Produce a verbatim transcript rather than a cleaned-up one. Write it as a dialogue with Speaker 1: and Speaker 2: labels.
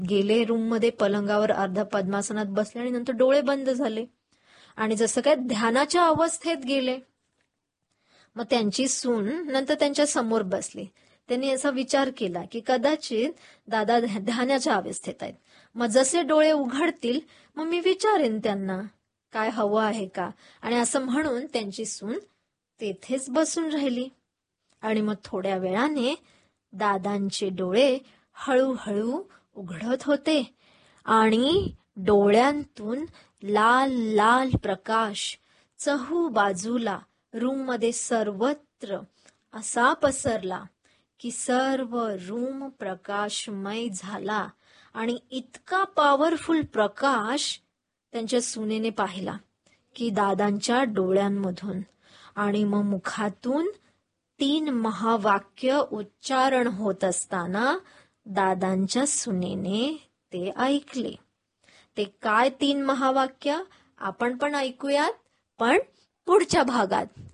Speaker 1: गेले रूम मध्ये, पलंगावर अर्धा पद्मासनात बसले आणि नंतर डोळे बंद झाले आणि जसं काय ध्यानाच्या अवस्थेत गेले. मग त्यांची सून नंतर त्यांच्या समोर बसली. त्यांनी असा विचार केला की कदाचित दादा ध्यानाच्या अवस्थेत आहेत. मग जसे डोळे उघडतील मग मी विचारेन त्यांना काय हवं आहे का, आणि असं म्हणून त्यांची सून तेथेच बसून राहिली. आणि मग थोड्या वेळाने दादांचे डोळे हळूहळू उघडत होते आणि डोळ्यांतून लाल लाल प्रकाश चहू बाजूला रूम मध्ये सर्वत्र असा पसरला की सर्व रूम प्रकाशमय झाला. आणि इतका पॉवरफुल प्रकाश त्यांच्या सुनेने पाहिला की दादांच्या डोळ्यांमधून. आणि मग मुखातून तीन महावाक्य उच्चारण होत असताना दादांच्या सुनेने ते ऐकले. ते काय तीन महावाक्य आपण पण ऐकूयात, पण पुढच्या भागात.